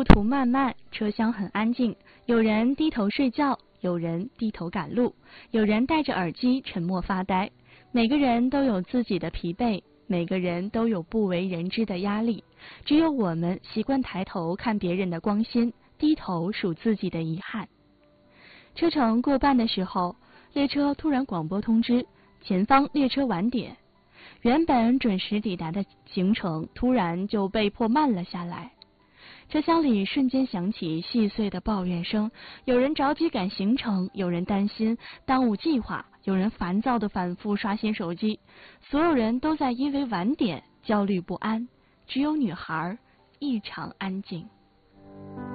路途漫漫，车厢很安静，有人低头睡觉，有人低头赶路，有人戴着耳机沉默发呆。每个人都有自己的疲惫，每个人都有不为人知的压力，只有我们习惯抬头看别人的光鲜，低头数自己的遗憾。车程过半的时候，列车突然广播通知，前方列车晚点。原本准时抵达的行程突然就被迫慢了下来。车厢里瞬间响起细碎的抱怨声，有人着急赶行程，有人担心耽误计划，有人烦躁地反复刷新手机。所有人都在因为晚点焦虑不安，只有女孩异常安静。